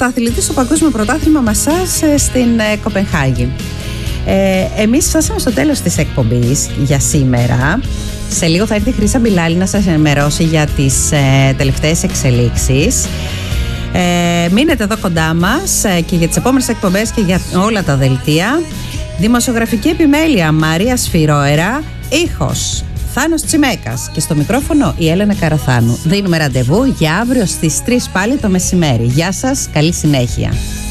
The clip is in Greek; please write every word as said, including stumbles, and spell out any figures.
πρωταθλητής στο Παγκόσμιο Πρωτάθλημα Μασάζ στην ε, Κοπενχάγη. Ε, εμείς φτάσαμε στο τέλος της εκπομπής για σήμερα. Σε λίγο θα έρθει η Χρύσα Μπιλάλη να σας ενημερώσει για τις ε, τελευταίες εξελίξεις. Ε, μείνετε εδώ κοντά μας ε, και για τις επόμενες εκπομπές και για όλα τα δελτία. Δημοσιογραφική επιμέλεια Μαρία Σφυρόερα, ήχος Θάνος Τσιμέκας και στο μικρόφωνο η Έλενα Καραθάνου. Δίνουμε ραντεβού για αύριο στις τρεις πάλι το μεσημέρι. Γεια σας, καλή συνέχεια.